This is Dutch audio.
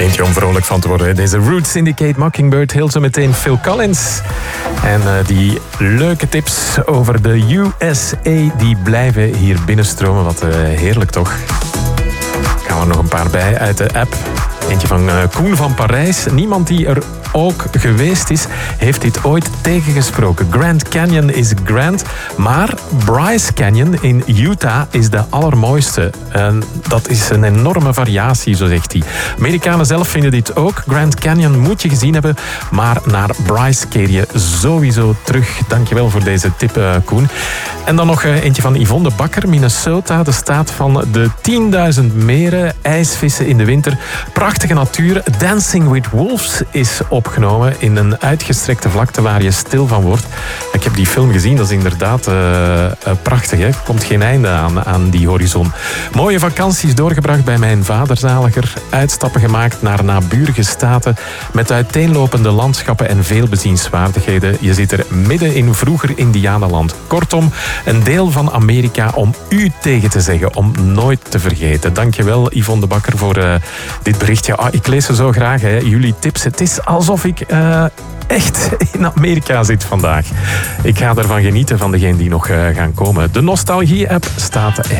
Eentje om vrolijk van te worden. Deze Roots Syndicate Mockingbird, heel zo meteen Phil Collins. En die leuke tips over de USA, die blijven hier binnenstromen. Wat heerlijk toch? Gaan we er nog een paar bij uit de app. Eentje van Koen van Parijs. Niemand die er ook geweest is, heeft dit ooit tegengesproken. Grand Canyon is grand, maar Bryce Canyon in Utah is de allermooiste. En dat is een enorme variatie, zo zegt hij. Amerikanen zelf vinden dit ook. Grand Canyon moet je gezien hebben, maar naar Bryce keer je sowieso terug. Dankjewel voor deze tip, Koen. En dan nog eentje van Yvonne de Bakker, Minnesota, de staat van de 10.000 meren, ijsvissen in de winter. Prachtige natuur. Dancing with Wolves is opgenomen in een uitgestrekte vlakte waar je stil van wordt. Ik heb die film gezien, dat is inderdaad prachtig. Hè? Er komt geen einde aan die horizon. Mooie vakanties doorgebracht bij mijn vaderzaliger. Uitstappen gemaakt naar naburige staten met uiteenlopende landschappen en veel bezienswaardigheden. Je zit er midden in vroeger Indianenland. Kortom, een deel van Amerika om u tegen te zeggen, om nooit te vergeten. Dankjewel Yvonne de Bakker voor dit berichtje. Ik lees ze zo graag, hè. Jullie tips. Het is alsof ik echt in Amerika zit vandaag. Ik ga ervan genieten van degenen die nog gaan komen. De Nostalgie-app staat